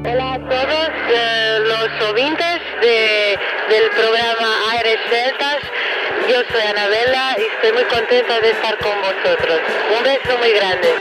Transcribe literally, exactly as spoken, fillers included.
Hola a todos eh, los oyentes de, del programa Aires Celtas. Yo soy Anabela y estoy muy contenta de estar con vosotros. Un beso muy grande.